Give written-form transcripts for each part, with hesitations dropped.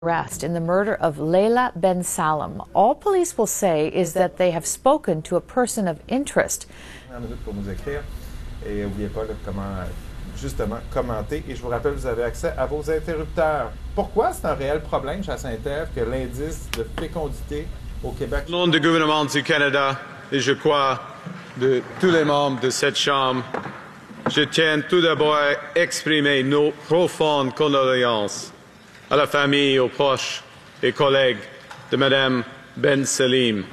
Arrest in the murder of Leila Ben Salem. All police will say is that they have spoken to a person of interest. Pour nous écrire et n'oubliez pas comment justement commenter. Et je vous rappelle, vous avez accès à vos interrupteurs. Pourquoi c'est un réel problème chez Saint-Ève que l'indice de fécondité au Québec? Au nom du gouvernement du Canada et je crois de tous les membres de cette Chambre, je tiens tout d'abord à exprimer nos profondes condoléances à la famille, aux proches et collègues de Mme Ben Salim.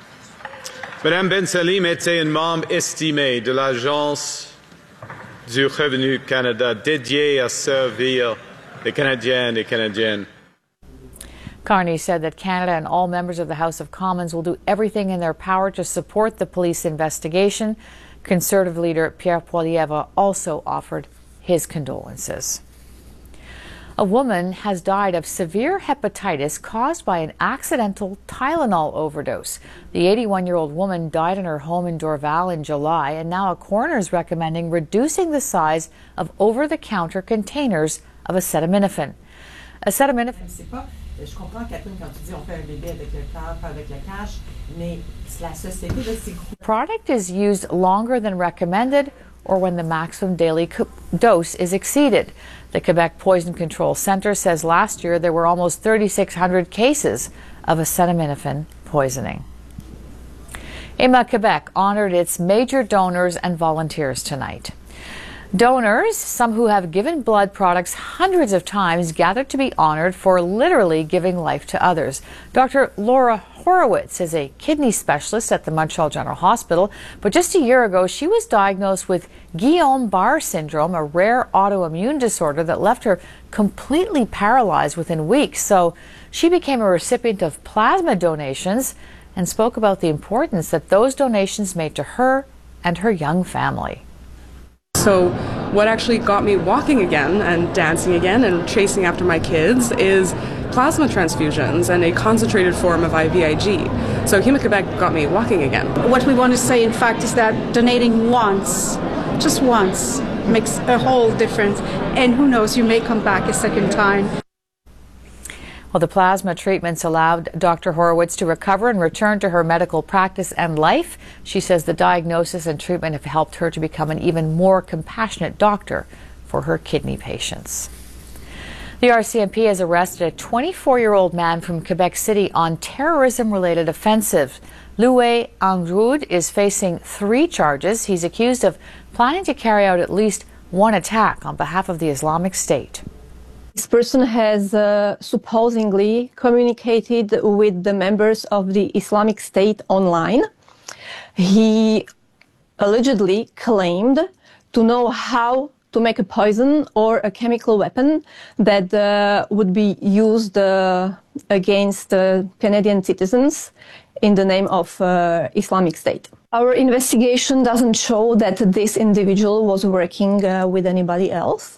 Mme Ben Salim était une membre estimée de l'Agence du Revenu Canada dédiée à servir les Canadiens et Canadiennes. Carney said that Canada and all members of the House of Commons will do everything in their power to support the police investigation. Conservative leader Pierre Poilievre also offered his condolences. A woman has died of severe hepatitis caused by an accidental Tylenol overdose. The 81-year-old woman died in her home in Dorval in July, and now a coroner is recommending reducing the size of over-the-counter containers of acetaminophen. Acetaminophen. Je comprends, Catherine, quand tu dis on fait un bébé avec le cœur, pas avec la cage, mais c'est la société de ces groupes. The product is used longer than recommended or when the maximum daily dose is exceeded. The Quebec Poison Control Centre says last year there were almost 3,600 cases of acetaminophen poisoning. EMA Quebec honored its major donors and volunteers tonight. Donors, some who have given blood products hundreds of times, gathered to be honored for literally giving life to others. Dr. Laura Horowitz is a kidney specialist at the Montreal General Hospital, but just a year ago she was diagnosed with Guillain-Barré syndrome, a rare autoimmune disorder that left her completely paralyzed within weeks. So she became a recipient of plasma donations and spoke about the importance that those donations made to her and her young family. So what actually got me walking again and dancing again and chasing after my kids is plasma transfusions and a concentrated form of IVIG. So Héma-Québec got me walking again. What we want to say, in fact, is that donating once, just once, makes a whole difference. And who knows, you may come back a second time. Well, the plasma treatments allowed Dr. Horowitz to recover and return to her medical practice and life. She says the diagnosis and treatment have helped her to become an even more compassionate doctor for her kidney patients. The RCMP has arrested a 24-year-old man from Quebec City on terrorism-related offenses. Louis Angroud is facing 3 charges. He's accused of planning to carry out at least one attack on behalf of the Islamic State. This person has supposedly communicated with the members of the Islamic State online. He allegedly claimed to know how to make a poison or a chemical weapon that would be used against Canadian citizens in the name of Islamic State. Our investigation doesn't show that this individual was working with anybody else.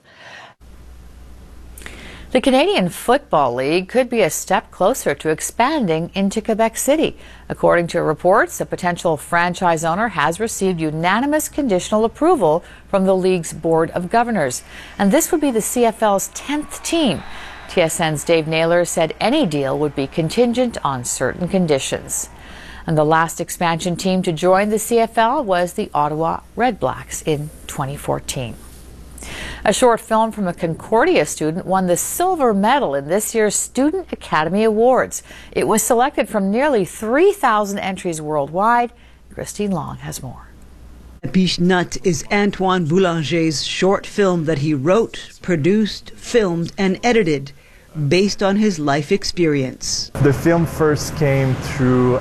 The Canadian Football League could be a step closer to expanding into Quebec City. According to reports, a potential franchise owner has received unanimous conditional approval from the league's Board of Governors. And this would be the CFL's 10th team. TSN's Dave Naylor said any deal would be contingent on certain conditions. And the last expansion team to join the CFL was the Ottawa Redblacks in 2014. A short film from a Concordia student won the silver medal in this year's Student Academy Awards. It was selected from nearly 3,000 entries worldwide. Christine Long has more. Biche Nut is Antoine Boulanger's short film that he wrote, produced, filmed, and edited based on his life experience. The film first came through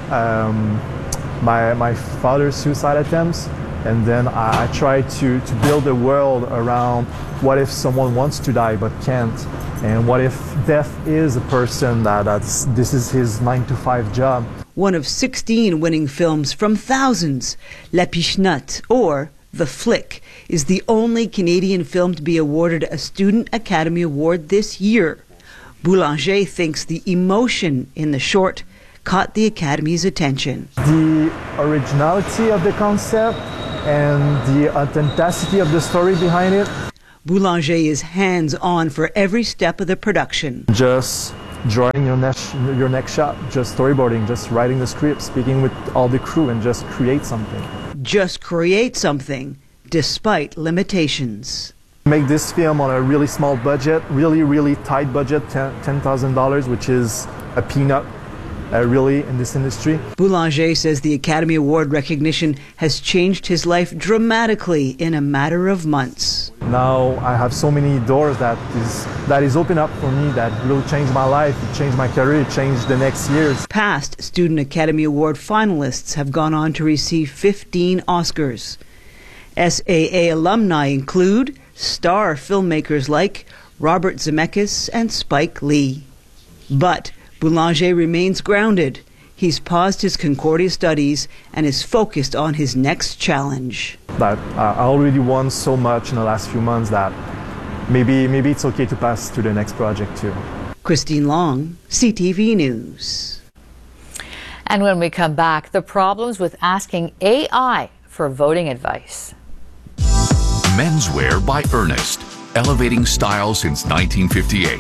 my father's suicide attempts. And then I tried to build a world around what if someone wants to die but can't, and what if death is a person this is his 9-to-5 job. One of 16 winning films from thousands, La Biche Nut, or The Flick, is the only Canadian film to be awarded a Student Academy Award this year. Boulanger thinks the emotion in the short caught the Academy's attention. The originality of the concept and the authenticity of the story behind it. Boulanger is hands-on for every step of the production. Just drawing your next shot, just storyboarding, just writing the script, speaking with all the crew, and just create something. Just create something, despite limitations. Make this film on a really small budget, really tight budget, $10,000, which is a peanut, really, in this industry. Boulanger says the Academy Award recognition has changed his life dramatically in a matter of months. Now I have so many doors that is open up for me that really changed my life, it changed my career, it changed the next years. Past Student Academy Award finalists have gone on to receive 15 Oscars. SAA alumni include star filmmakers like Robert Zemeckis and Spike Lee. But Boulanger remains grounded. He's paused his Concordia studies and is focused on his next challenge. But I already won so much in the last few months that maybe it's okay to pass to the next project too. Christine Long, CTV News. And when we come back, the problems with asking AI for voting advice. Menswear by Ernest, elevating style since 1958.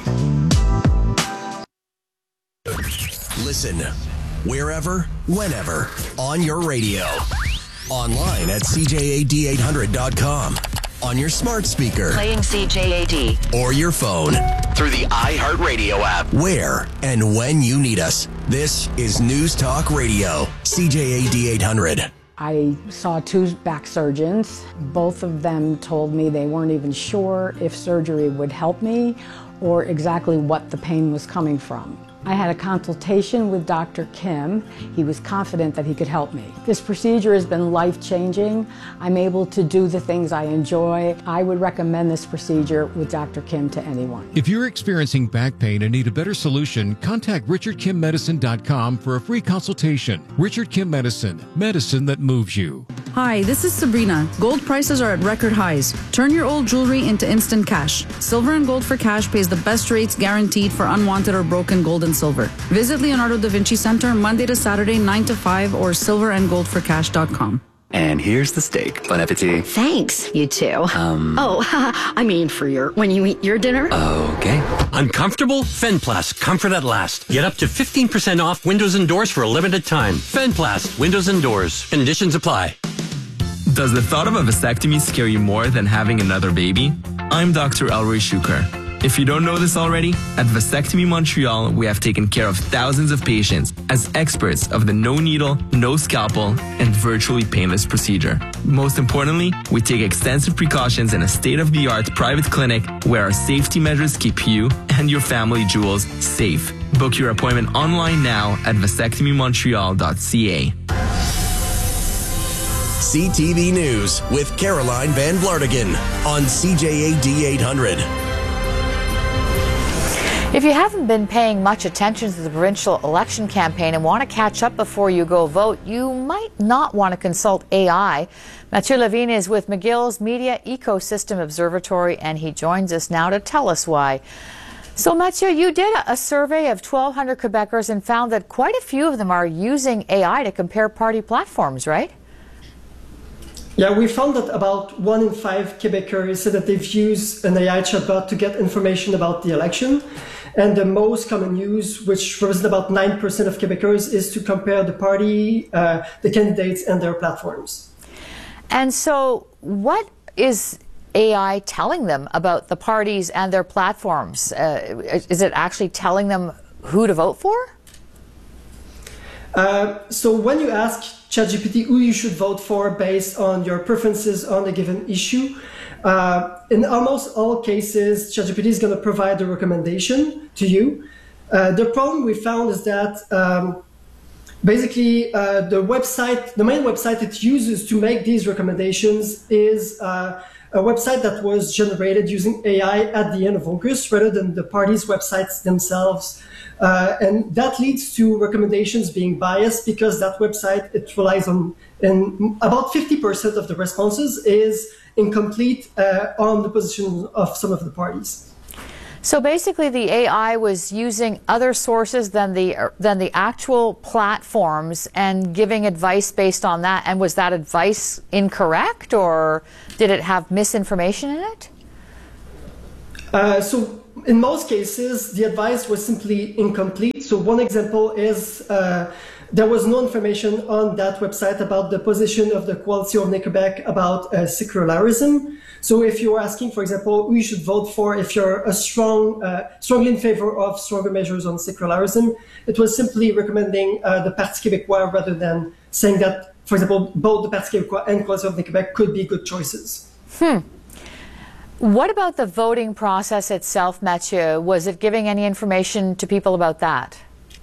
Listen, wherever, whenever, on your radio. Online at CJAD800.com. On your smart speaker. Playing CJAD. Or your phone. Through the iHeartRadio app. Where and when you need us. This is News Talk Radio. CJAD 800. I saw 2 back surgeons. Both of them told me they weren't even sure if surgery would help me or exactly what the pain was coming from. I had a consultation with Dr. Kim. He was confident that he could help me. This procedure has been life-changing. I'm able to do the things I enjoy. I would recommend this procedure with Dr. Kim to anyone. If you're experiencing back pain and need a better solution, contact RichardKimMedicine.com for a free consultation. Richard Kim Medicine, medicine that moves you. Hi, this is Sabrina. Gold prices are at record highs. Turn your old jewelry into instant cash. Silver and Gold for Cash pays the best rates guaranteed for unwanted or broken gold and silver. Visit Leonardo da Vinci Center Monday to Saturday 9 to 5 or silverandgoldforcash.com. And here's the steak. Bon appetit. Thanks, you too. I mean for when you eat your dinner. Okay. Uncomfortable? Fenplast, comfort at last. Get up to 15% off windows and doors for a limited time. Fenplast, windows and doors. Conditions apply. Does the thought of a vasectomy scare you more than having another baby? I'm Dr. Elroy Shuker. If you don't know this already, at Vasectomy Montreal, we have taken care of thousands of patients as experts of the no needle, no scalpel, and virtually painless procedure. Most importantly, we take extensive precautions in a state-of-the-art private clinic where our safety measures keep you and your family jewels safe. Book your appointment online now at vasectomymontreal.ca. CTV News with Caroline Van Vlartigan on CJAD 800. If you haven't been paying much attention to the provincial election campaign and want to catch up before you go vote, you might not want to consult AI. Mathieu Levine is with McGill's Media Ecosystem Observatory, and he joins us now to tell us why. So, Mathieu, you did a survey of 1,200 Quebecers and found that quite a few of them are using AI to compare party platforms, right? Yeah, we found that about 1 in 5 Quebecers said that they've used an AI chatbot to get information about the election. And the most common use, which represents about 9% of Quebecers, is to compare the party, the candidates, and their platforms. And so what is AI telling them about the parties and their platforms? Is it actually telling them who to vote for? So when you ask ChatGPT who you should vote for based on your preferences on a given issue, in almost all cases, ChatGPT is going to provide a recommendation to you. The problem we found is that basically the main website it uses to make these recommendations is a website that was generated using AI at the end of August rather than the parties' websites themselves. And that leads to recommendations being biased because that website, it relies on, and about 50% of the responses is incomplete on the position of some of the parties. So basically the AI was using other sources than the actual platforms and giving advice based on that. And was that advice incorrect, or did it have misinformation in it? So in most cases, the advice was simply incomplete. So one example is there was no information on that website about the position of the Coalition Avenir Québec about secularism. So if you're asking, for example, who you should vote for if you're strongly in favor of stronger measures on secularism, it was simply recommending the Parti québécois rather than saying that, for example, both the Parti québécois and Coalition Avenir Québec could be good choices. What about the voting process itself, Mathieu? Was it giving any information to people about that?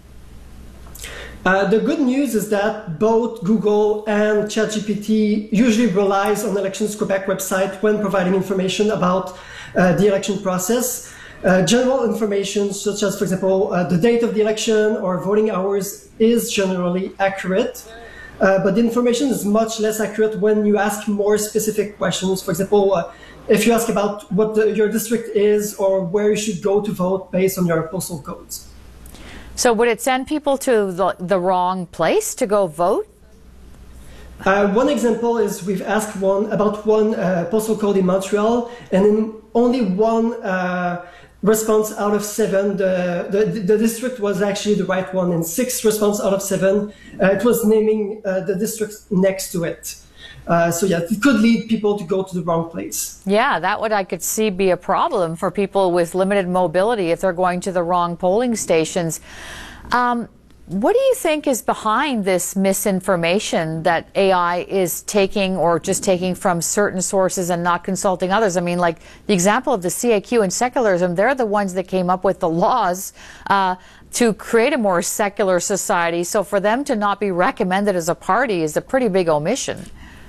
The good news is that both Google and ChatGPT usually relies on Elections Quebec website when providing information about the election process. General information such as, for example, the date of the election or voting hours is generally accurate. But the information is much less accurate when you ask more specific questions. For example, if you ask about what your district is or where you should go to vote based on your postal codes. So would it send people to the wrong place to go vote? One example is we've asked about one postal code in Montreal, and in only one response out of 7, the district was actually the right one. In 6 responses out of 7, it was naming the district next to it. So yeah, it could lead people to go to the wrong place. Yeah, that would, I could see, be a problem for people with limited mobility if they're going to the wrong polling stations. What do you think is behind this misinformation that AI is taking or just taking from certain sources and not consulting others? I mean, like the example of the CAQ and secularism, they're the ones that came up with the laws to create a more secular society. So for them to not be recommended as a party is a pretty big omission.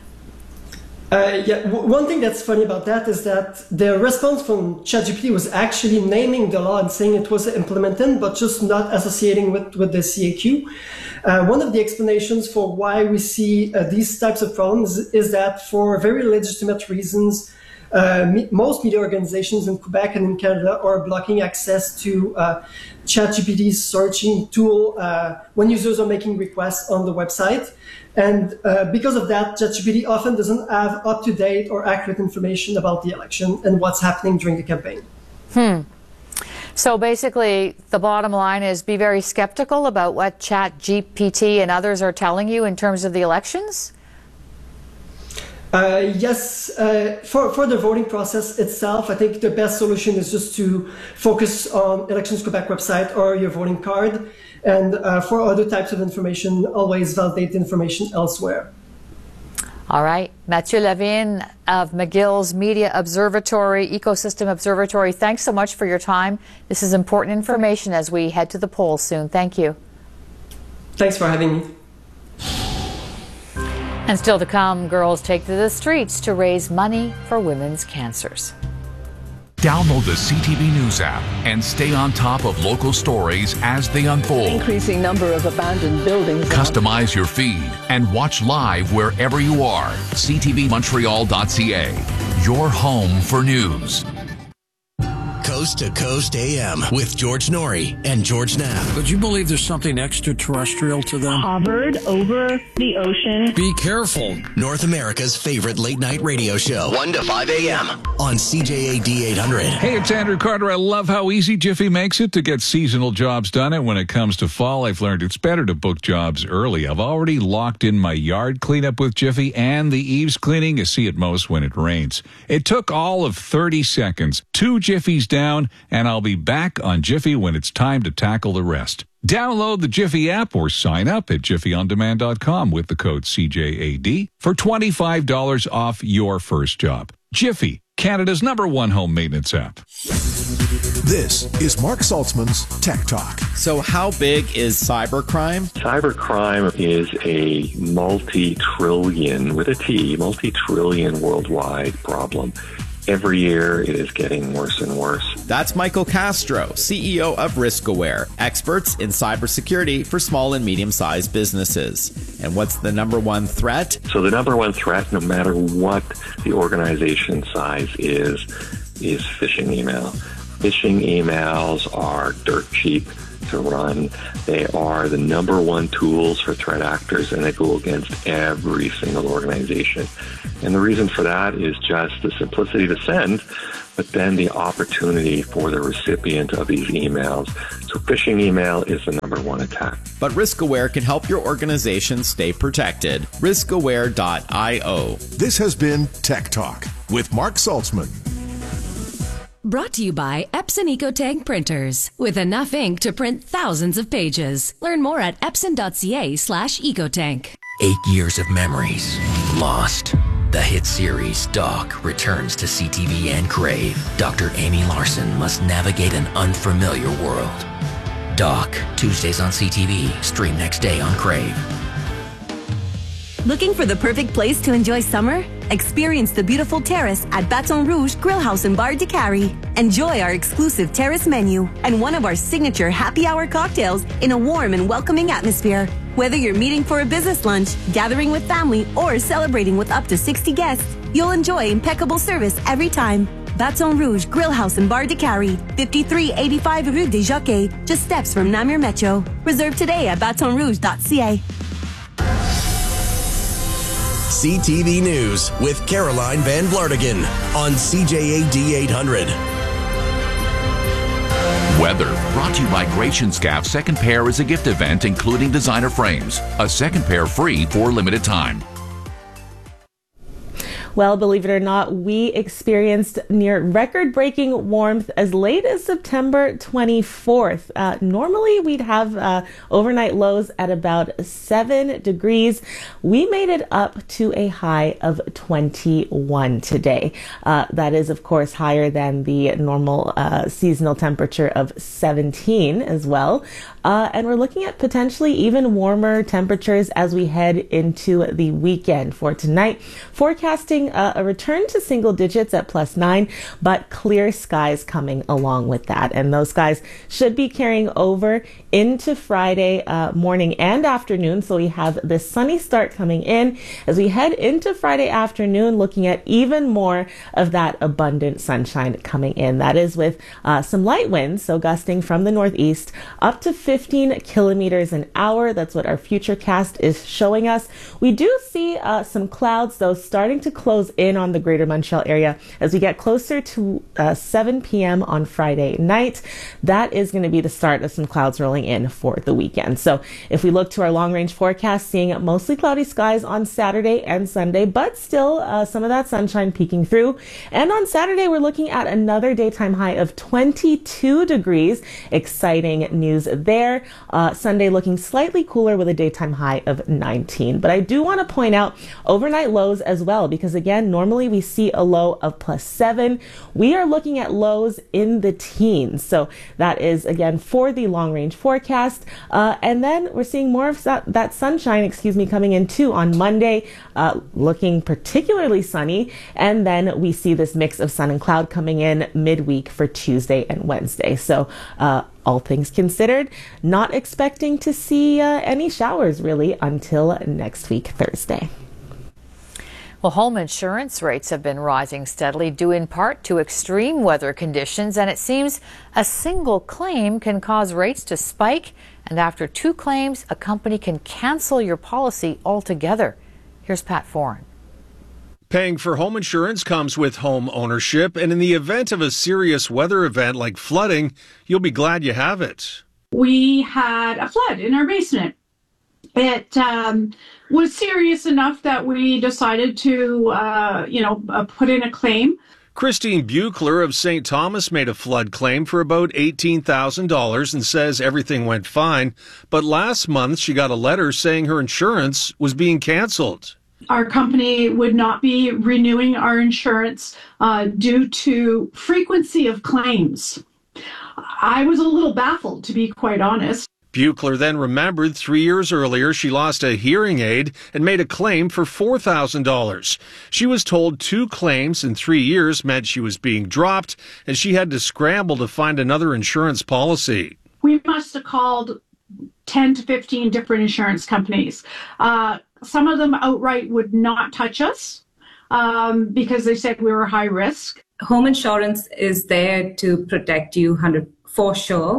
Yeah, one thing that's funny about that is that the response from ChatGPT was actually naming the law and saying it was implemented, but just not associating with the CAQ. One of the explanations for why we see these types of problems is that for very legitimate reasons, most media organizations in Quebec and in Canada are blocking access to ChatGPT's searching tool when users are making requests on the website. And because of that, ChatGPT often doesn't have up-to-date or accurate information about the election and what's happening during the campaign. So basically, the bottom line is be very skeptical about what ChatGPT and others are telling you in terms of the elections? Yes, for the voting process itself, I think the best solution is just to focus on Elections Quebec website or your voting card. And for other types of information, always validate the information elsewhere. All right. Mathieu Lavigne of McGill's Media Observatory, Ecosystem Observatory, thanks so much for your time. This is important information as we head to the polls soon. Thank you. Thanks for having me. And still to come, girls take to the streets to raise money for women's cancers. Download the CTV News app and stay on top of local stories as they unfold. Increasing number of abandoned buildings. Customize your feed and watch live wherever you are. CTVMontreal.ca, your home for news. Coast to Coast AM with George Norrie and George Knapp. Would you believe there's something extraterrestrial to them? Hovered over the ocean. Be careful. North America's favorite late night radio show. 1 to 5 a.m. on CJAD 800. Hey, it's Andrew Carter. I love how easy Jiffy makes it to get seasonal jobs done. And when it comes to fall, I've learned it's better to book jobs early. I've already locked in my yard cleanup with Jiffy and the eaves cleaning you see it most when it rains. It took all of 30 seconds. 2 Jiffies down, and I'll be back on Jiffy when it's time to tackle the rest. Download the Jiffy app or sign up at jiffyondemand.com with the code CJAD for $25 off your first job. Jiffy, Canada's #1 home maintenance app. This is Mark Saltzman's Tech Talk. So how big is cybercrime? Cybercrime is a multi-trillion, with a T, multi-trillion worldwide problem. Every year, it is getting worse and worse. That's Michael Castro, CEO of RiskAware, experts in cybersecurity for small and medium-sized businesses. And what's the #1 threat? So the #1 threat, no matter what the organization size is phishing email. Phishing emails are dirt cheap to run. They are the #1 tools for threat actors, and they go against every single organization. And the reason for that is just the simplicity to send, but then the opportunity for the recipient of these emails. So phishing email is the number one attack. But RiskAware can help your organization stay protected. RiskAware.io. This has been Tech Talk with Mark Saltzman. Brought to you by Epson EcoTank printers. With enough ink to print thousands of pages. Learn more at epson.ca/ecotank. 8 years of memories lost. The hit series Doc returns to CTV and Crave. Dr. Amy Larson must navigate an unfamiliar world. Doc, Tuesdays on CTV, stream next day on Crave. Looking for the perfect place to enjoy summer? Experience the beautiful terrace at Baton Rouge Grillhouse and Bar de Cary. Enjoy our exclusive terrace menu and one of our signature happy hour cocktails in a warm and welcoming atmosphere. Whether you're meeting for a business lunch, gathering with family, or celebrating with up to 60 guests, you'll enjoy impeccable service every time. Baton Rouge Grillhouse and Bar de Cary, 5385 Rue des Jockeys, just steps from Namur Metro. Reserve today at batonrouge.ca. CTV News with Caroline Van Vlartigan on CJAD 800. Weather brought to you by Gratianscaf. Second pair is a gift event including designer frames. A second pair free for a limited time. Well, believe it or not, we experienced near record-breaking warmth as late as September 24th. Normally, we'd have overnight lows at about 7 degrees. We made it up to a high of 21 today. That is, of course, higher than the normal seasonal temperature of 17 as well. And we're looking at potentially even warmer temperatures as we head into the weekend. For tonight, forecasting a return to single digits at +9, but clear skies coming along with that. And those skies should be carrying over into Friday morning and afternoon. So we have this sunny start coming in as we head into Friday afternoon, looking at even more of that abundant sunshine coming in. That is with some light winds, so gusting from the northeast up to 15 kilometers an hour. That's what our futurecast is showing us. We do see some clouds, though, starting to close in on the greater Montreal area as we get closer to 7 p.m. on Friday night. That is going to be the start of some clouds rolling in for the weekend. So if we look to our long range forecast, seeing mostly cloudy skies on Saturday and Sunday, but still some of that sunshine peeking through. And on Saturday, we're looking at another daytime high of 22 degrees. Exciting news there. Sunday looking slightly cooler with a daytime high of 19. But I do want to point out overnight lows as well, because again, normally we see a low of +7. We are looking at lows in the teens. So that is again for the long range forecast. And then we're seeing more of that sunshine, coming in too on Monday, looking particularly sunny. And then we see this mix of sun and cloud coming in midweek for Tuesday and Wednesday. So, all things considered, not expecting to see any showers really until next week, Thursday. Well, home insurance rates have been rising steadily due in part to extreme weather conditions, and it seems a single claim can cause rates to spike, and after 2 claims, a company can cancel your policy altogether. Here's Pat Foran. Paying for home insurance comes with home ownership, and in the event of a serious weather event like flooding, you'll be glad you have it. We had a flood in our basement. It was serious enough that we decided to, put in a claim. Christine Buchler of St. Thomas made a flood claim for about $18,000 and says everything went fine. But last month, she got a letter saying her insurance was being canceled. Our company would not be renewing our insurance due to frequency of claims. I was a little baffled, to be quite honest. Buchler then remembered 3 years earlier she lost a hearing aid and made a claim for $4,000. She was told 2 claims in 3 years meant she was being dropped, and she had to scramble to find another insurance policy. We must have called 10 to 15 different insurance companies. Some of them outright would not touch us because they said we were high risk. Home insurance is there to protect you for sure.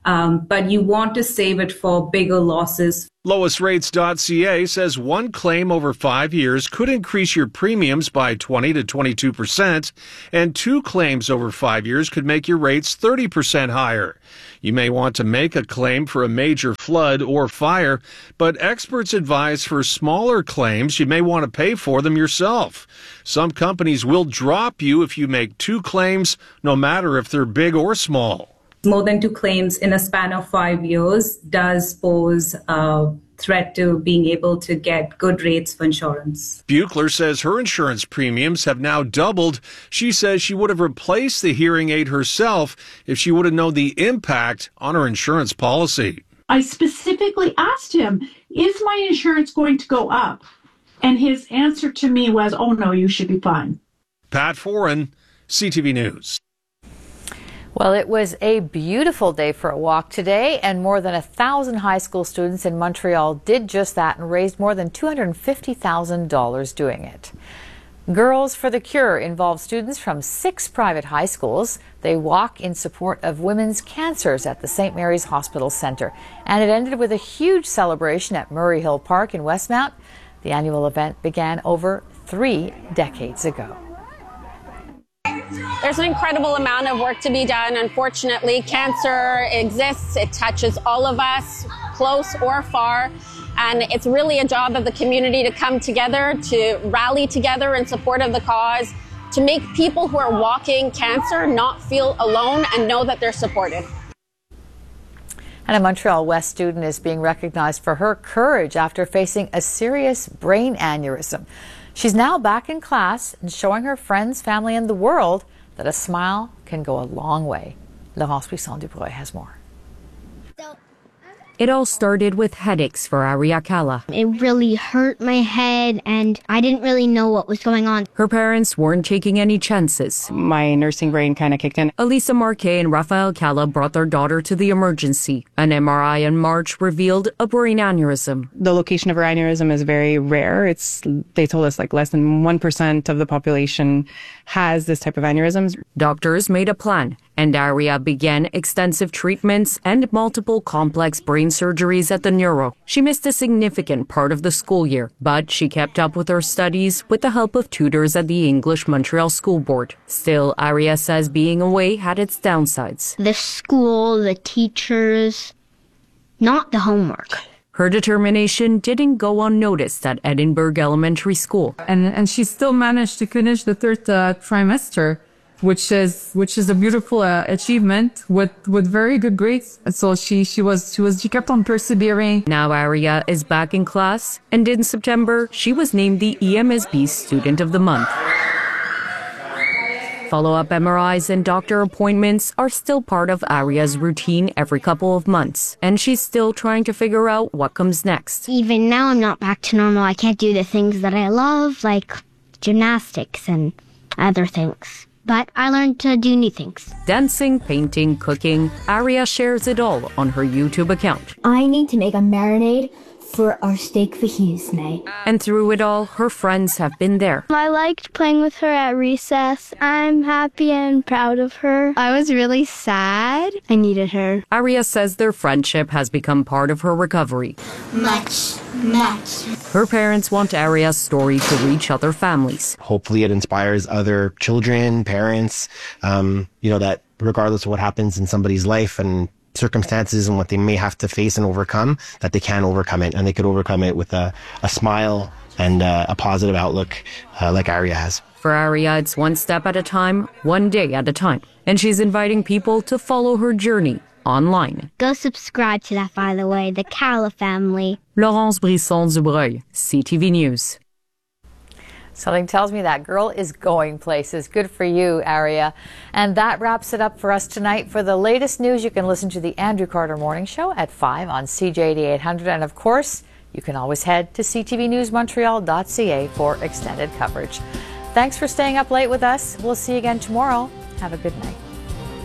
but you want to save it for bigger losses. LowestRates.ca says one claim over 5 years could increase your premiums by 20 to 22%, and 2 claims over 5 years could make your rates 30% higher. You may want to make a claim for a major flood or fire, but experts advise for smaller claims you may want to pay for them yourself. Some companies will drop you if you make 2 claims, no matter if they're big or small. More than 2 claims in a span of 5 years does pose a threat to being able to get good rates for insurance. Buechler says her insurance premiums have now doubled. She says she would have replaced the hearing aid herself if she would have known the impact on her insurance policy. I specifically asked him, is my insurance going to go up? And his answer to me was, oh no, you should be fine. Pat Foran, CTV News. Well, it was a beautiful day for a walk today, and more than 1,000 high school students in Montreal did just that and raised more than $250,000 doing it. Girls for the Cure involves students from 6 private high schools. They walk in support of women's cancers at the St. Mary's Hospital Centre, and it ended with a huge celebration at Murray Hill Park in Westmount. The annual event began over 3 decades ago. There's an incredible amount of work to be done. Unfortunately, cancer exists. It touches all of us, close or far. And it's really a job of the community to come together, to rally together in support of the cause, to make people who are walking cancer not feel alone and know that they're supported. And a Montreal West student is being recognized for her courage after facing a serious brain aneurysm. She's now back in class and showing her friends, family, and the world that a smile can go a long way. Laurence Buisson-Dubreuil has more. It all started with headaches for Aria Kala. It really hurt my head and I didn't really know what was going on. Her parents weren't taking any chances. My nursing brain kind of kicked in. Elisa Marquet and Rafael Kala brought their daughter to the emergency. An MRI in March revealed a brain aneurysm. The location of her aneurysm is very rare. They told us less than 1% of the population has this type of aneurysms. Doctors made a plan, and Aria began extensive treatments and multiple complex brain surgeries at the neuro. She missed a significant part of the school year, but she kept up with her studies with the help of tutors at the English Montreal School Board. Still, Aria says being away had its downsides. The school, the teachers, not the homework. Her determination didn't go unnoticed at Edinburgh Elementary School. And she still managed to finish the 3rd trimester, which is a beautiful achievement with very good grades. So she kept on persevering. Now Aria is back in class, and in September she was named the EMSB Student of the Month. Follow-up MRIs and doctor appointments are still part of Aria's routine every couple of months, and she's still trying to figure out what comes next. Even now I'm not back to normal. I can't do the things that I love, like gymnastics and other things. But I learned to do new things. Dancing, painting, cooking, Aria shares it all on her YouTube account. I need to make a marinade for our steak fajitas tonight. And through it all, her friends have been there. I liked playing with her at recess. I'm happy and proud of her. I was really sad. I needed her. Aria says their friendship has become part of her recovery. Much. Her parents want Aria's story to reach other families. Hopefully it inspires other children, parents, that regardless of what happens in somebody's life and circumstances and what they may have to face and overcome, that they can overcome it, and they could overcome it with a smile and a positive outlook like Aria has. For Aria, it's one step at a time, one day at a time. And she's inviting people to follow her journey online. Go subscribe to that, by the way, the Kala family. Laurence Buisson-Dubreuil, CTV News. Something tells me that girl is going places. Good for you, Aria. And that wraps it up for us tonight. For the latest news, you can listen to the Andrew Carter Morning Show at 5 on CJAD 800. And of course, you can always head to ctvnewsmontreal.ca for extended coverage. Thanks for staying up late with us. We'll see you again tomorrow. Have a good night.